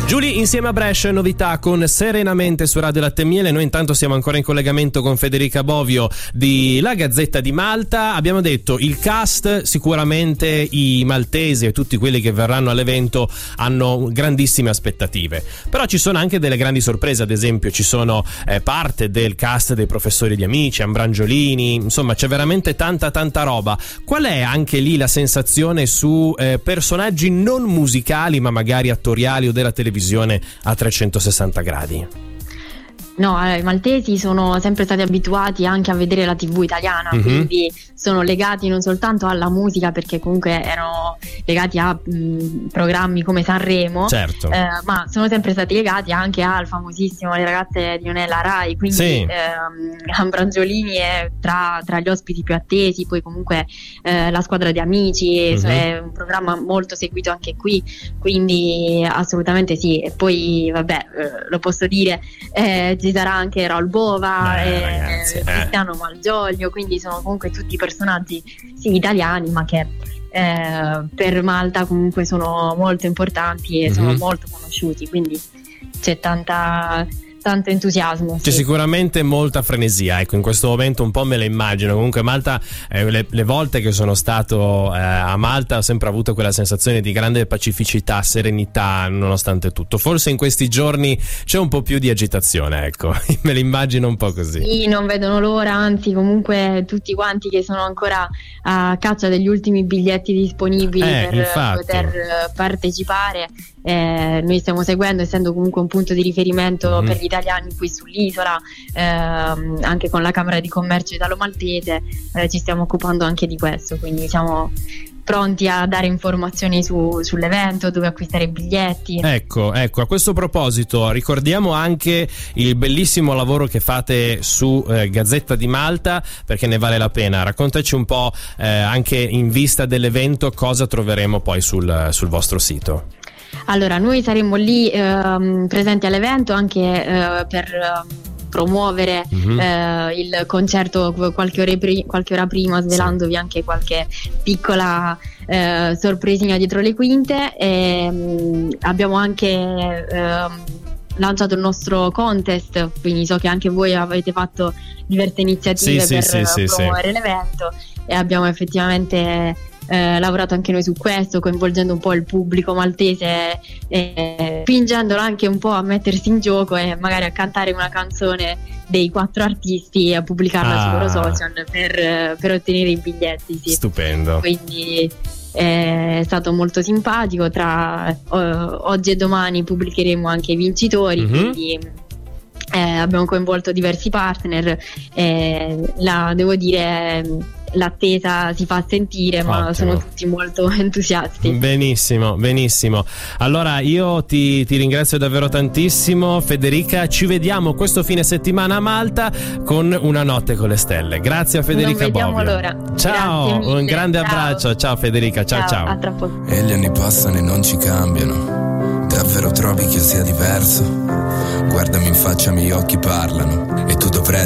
Giulia insieme a Brescia, novità con Serenamente su Radio Latte e Miele. Noi intanto siamo ancora in collegamento con Federica Bovio di La Gazzetta di Malta. Abbiamo detto il cast, sicuramente i maltesi e tutti quelli che verranno all'evento hanno grandissime aspettative, però ci sono anche delle grandi sorprese. Ad esempio ci sono parte del cast dei Professori di Amici, Ambrangiolini, insomma c'è veramente tanta roba. Qual è anche lì la sensazione su personaggi non musicali ma magari attoriali o della televisione a 360 gradi? No, i maltesi sono sempre stati abituati anche a vedere la TV italiana, quindi sono legati non soltanto alla musica, perché comunque erano legati a programmi come Sanremo, certo. Ma sono sempre stati legati anche al famosissimo Le ragazze di Onella Rai, quindi sì. Ambrangiolini è tra gli ospiti più attesi, poi comunque La squadra di amici è un programma molto seguito anche qui, quindi assolutamente sì. E poi vabbè, lo posso dire, ci sarà anche Raul Bova, Cristiano Malgioglio, quindi sono comunque tutti personaggi sì italiani, ma che per Malta comunque sono molto importanti e sono molto conosciuti, quindi c'è tanto entusiasmo. C'è sì. Sicuramente molta frenesia, ecco, in questo momento un po' me la immagino. Comunque Malta, le volte che sono stato a Malta ho sempre avuto quella sensazione di grande pacificità, serenità nonostante tutto. Forse in questi giorni c'è un po' più di agitazione, ecco, me l'immagino un po' così. Sì, non vedono l'ora, anzi comunque tutti quanti che sono ancora a caccia degli ultimi biglietti disponibili per poter partecipare. Noi stiamo seguendo, essendo comunque un punto di riferimento per gli italiani qui sull'isola, anche con la Camera di Commercio italo-maltese, ci stiamo occupando anche di questo, quindi siamo pronti a dare informazioni sull'evento, dove acquistare i biglietti. Ecco, a questo proposito ricordiamo anche il bellissimo lavoro che fate su Gazzetta di Malta, perché ne vale la pena. Raccontaci un po' anche in vista dell'evento cosa troveremo poi sul vostro sito. Allora, noi saremo lì presenti all'evento anche per promuovere il concerto qualche ora prima, svelandovi anche qualche piccola sorpresina dietro le quinte. E abbiamo anche lanciato il nostro contest, quindi so che anche voi avete fatto diverse iniziative per promuovere l'evento, e abbiamo effettivamente lavorato anche noi su questo, coinvolgendo un po' il pubblico maltese, spingendolo anche un po' a mettersi in gioco e magari a cantare una canzone dei 4 artisti e a pubblicarla sui loro social per ottenere i biglietti. Sì. Stupendo. Quindi è stato molto simpatico. Tra oggi e domani pubblicheremo anche i vincitori, quindi abbiamo coinvolto diversi partner. Devo dire, l'attesa si fa sentire, ma ottimo. Sono tutti molto entusiasti. Benissimo. Allora io ti ringrazio davvero tantissimo, Federica. Ci vediamo questo fine settimana a Malta con Una notte con le stelle. Grazie a Federica Bovio. Non vediamo l'ora. Ciao, un grande abbraccio. Ciao Federica, ciao. A tra poco. E gli anni passano e non ci cambiano. Davvero trovi che io sia diverso? Guardami in faccia, i miei occhi parlano. E tu dovresti